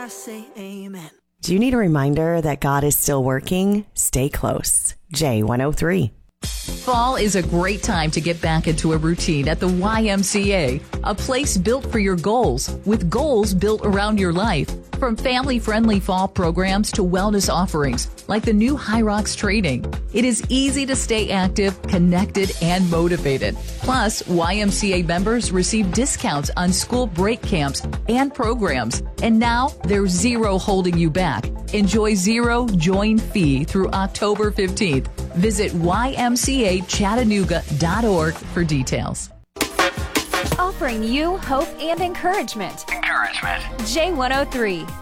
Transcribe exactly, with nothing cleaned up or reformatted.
I say amen. Do you need a reminder that God is still working? Stay close. J one oh three. Fall is a great time to get back into a routine at the Y M C A, a place built for your goals, with goals built around your life. From family-friendly fall programs to wellness offerings, like the new High Rocks training. It is easy to stay active, connected, and motivated. Plus, Y M C A members receive discounts on school break camps and programs. And now, there's zero holding you back. Enjoy zero join fee through October fifteenth. Visit Y M C A Chattanooga dot org for details. Offering you hope and encouragement. Encouragement. J one oh three.